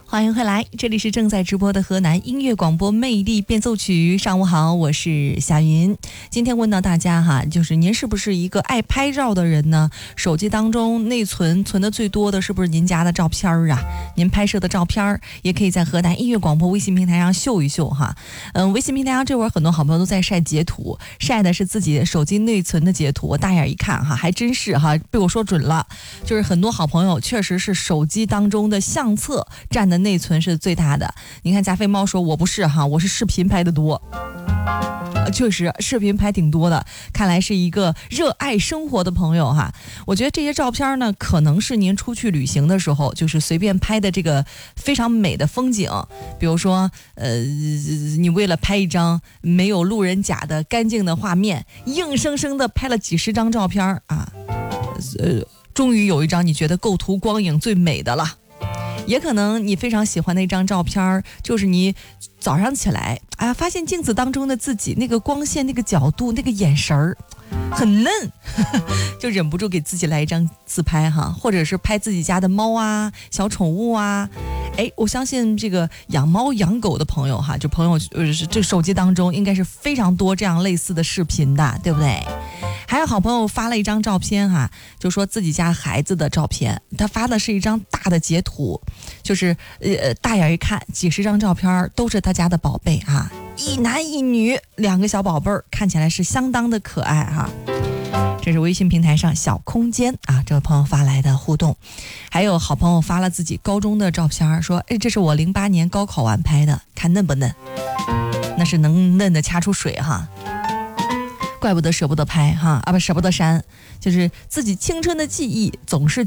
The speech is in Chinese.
欢迎回来，这里是正在直播的河南音乐广播魅力变奏曲。上午好，我是夏云。今天问到大家哈，就是您是不是一个爱拍照的人呢？手机当中内存的最多的是不是您家的照片啊？您拍摄的照片也可以在河南音乐广播微信平台上秀一秀哈。微信平台上这会儿很多好朋友都在晒截图，晒的是自己手机内存的截图。我大眼一看哈，还真是哈，被我说准了，就是很多好朋友确实是手机当中的相册占的内存是最大的。你看加菲猫说我不是哈，我是视频拍的多。确实视频拍挺多的，看来是一个热爱生活的朋友哈。我觉得这些照片呢，可能是您出去旅行的时候就是随便拍的这个非常美的风景，比如说你为了拍一张没有路人甲的干净的画面，硬生生的拍了几十张照片啊，终于有一张你觉得构图光影最美的了。也可能你非常喜欢的一张照片，就是你早上起来，发现镜子当中的自己那个光线、那个角度、那个眼神儿很嫩，就忍不住给自己来一张自拍哈，或者是拍自己家的猫啊、小宠物啊。我相信这个养猫养狗的朋友哈，就朋友这手机当中应该是非常多这样类似的视频的，对不对？还有好朋友发了一张照片哈，就说自己家孩子的照片，他发的是一张大的截图，就是大眼一看几十张照片都是他家的宝贝哈，一男一女两个小宝贝儿，看起来是相当的可爱哈。这是微信平台上小空间啊，这位朋友发来的互动。还有好朋友发了自己高中的照片，说这是我08年高考完拍的，看嫩不嫩？那是能嫩的掐出水哈。怪不得舍不得拍哈，不舍不得删，就是自己青春的记忆总是